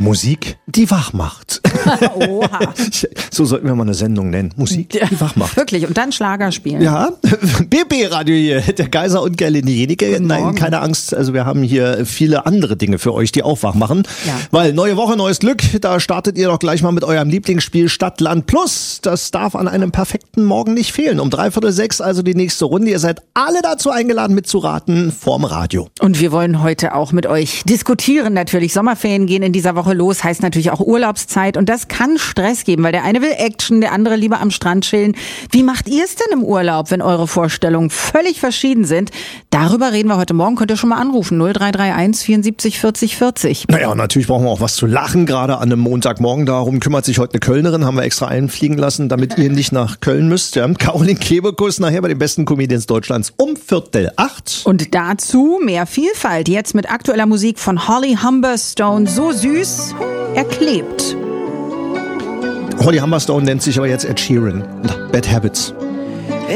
Musik, die wach macht. Oha. So sollten wir mal eine Sendung nennen. Musik, die wach macht. Wirklich, und dann Schlager spielen. Ja, BB-Radio hier, der Geiser und Gerlinde Jenike. Nein, keine Angst, also wir haben hier viele andere Dinge für euch, die auch wach machen. Ja. Weil neue Woche, neues Glück, da startet ihr doch gleich mal mit eurem Lieblingsspiel Stadt, Land, Plus. Das darf an einem perfekten Morgen nicht fehlen. Um 5:45 also die nächste Runde. Ihr seid alle dazu eingeladen mitzuraten vorm Radio. Und wir wollen heute auch mit euch diskutieren natürlich. Sommerferien gehen in dieser Woche los, heißt natürlich auch Urlaubszeit. Und das kann Stress geben, weil der eine will Action, der andere lieber am Strand chillen. Wie macht ihr es denn im Urlaub, wenn eure Vorstellungen völlig verschieden sind? Darüber reden wir heute Morgen. Könnt ihr schon mal anrufen. 0331 74 40 40. Naja, und natürlich brauchen wir auch was zu lachen, gerade an einem Montagmorgen. Darum kümmert sich heute eine Kölnerin, haben wir extra einfliegen lassen, damit ihr nicht nach Köln müsst. Ja. Caroline Kebekus nachher bei den besten Comedians Deutschlands um 7:45. Und dazu mehr Vielfalt. Jetzt mit aktueller Musik von Holly Humberstone. So süß, er klebt. Holly Humberstone nennt sich aber jetzt Ed Sheeran. Bad Habits.